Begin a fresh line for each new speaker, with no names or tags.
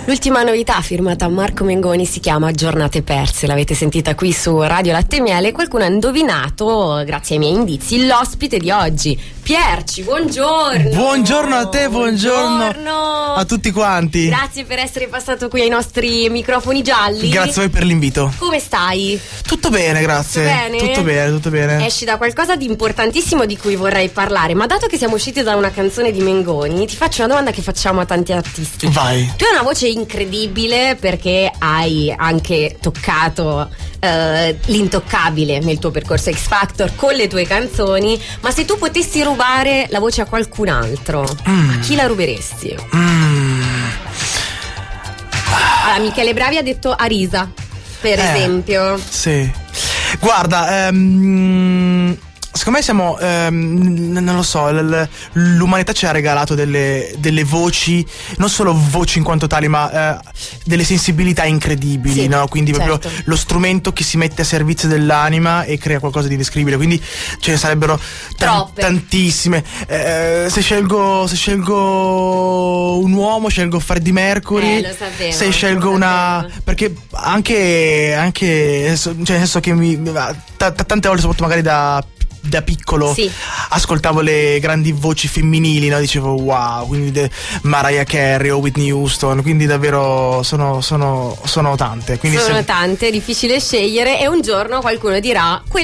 L'ultima novità firmata Marco Mengoni si chiama Giornate perse, l'avete sentita qui su Radio Latte e Miele. Qualcuno ha indovinato, grazie ai miei indizi, l'ospite di oggi, Pierci. Buongiorno.
Buongiorno a te, buongiorno a tutti quanti.
Grazie per essere passato qui ai nostri microfoni gialli.
Grazie a voi per l'invito.
Come stai?
Tutto bene, grazie.
Tutto bene?
Tutto bene.
Esci da qualcosa di importantissimo di cui vorrei parlare, ma dato che siamo usciti da una canzone di Mengoni, ti faccio una domanda che facciamo a tanti artisti.
Vai.
Tu hai una voce incredibile perché hai anche toccato l'intoccabile nel tuo percorso X Factor con le tue canzoni, ma se tu potessi rubare la voce a qualcun altro, a chi la ruberesti? Allora, Michele Bravi ha detto Arisa, per esempio.
Sì. Guarda, secondo me siamo, non lo so, l'umanità ci ha regalato delle voci, non solo voci in quanto tali, ma delle sensibilità incredibili,
sì,
no? Quindi
certo.
proprio lo strumento che si mette a servizio dell'anima e crea qualcosa di indescrivibile. Quindi ce ne sarebbero tantissime. Se scelgo un uomo, scelgo Freddie Mercury.
Lo sapevo,
se scelgo una, perché anche cioè nel senso che tante volte, soprattutto magari da piccolo,
sì,
ascoltavo le grandi voci femminili, no? Dicevo wow, quindi Mariah Carey o Whitney Houston, quindi davvero sono tante, quindi
sono tante, è difficile scegliere e un giorno qualcuno dirà